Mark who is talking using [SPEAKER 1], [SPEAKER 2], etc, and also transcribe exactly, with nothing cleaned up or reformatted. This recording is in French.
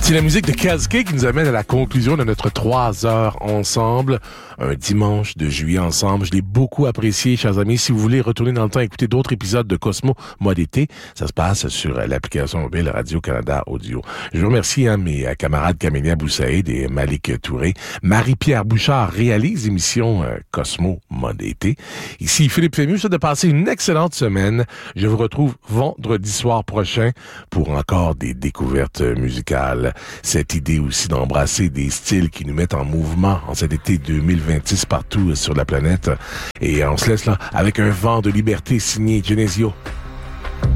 [SPEAKER 1] C'est la musique de Kazke qui nous amène à la conclusion de notre trois heures ensemble. Un dimanche de juillet ensemble. Je l'ai beaucoup apprécié, chers amis. Si vous voulez retourner dans le temps et écouter d'autres épisodes de Cosmo mode été, ça se passe sur l'application mobile Radio-Canada Audio. Je vous remercie, hein, mes camarades Camélia Boussaïd et Malik Touré. Marie-Pierre Bouchard réalise l'émission euh, Cosmo mode été. Ici, Philippe Fému, je vous souhaite de passer une excellente semaine. Je vous retrouve vendredi soir prochain pour encore des découvertes musicales. Cette idée aussi d'embrasser des styles qui nous mettent en mouvement en cet été deux mille vingt-six partout sur la planète. Et on se laisse là avec un vent de liberté signé Genesio.